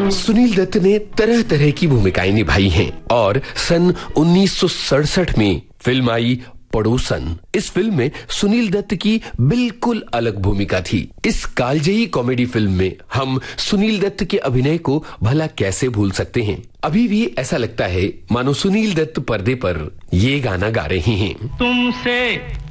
सुनील दत्त ने तरह तरह की भूमिकाएं निभाई हैं और सन 1967 में फिल्म आई पड़ोसन। इस फिल्म में सुनील दत्त की बिल्कुल अलग भूमिका थी। इस कालजयी कॉमेडी फिल्म में हम सुनील दत्त के अभिनय को भला कैसे भूल सकते हैं। अभी भी ऐसा लगता है मानो सुनील दत्त पर्दे पर ये गाना गा रहे हैं। तुमसे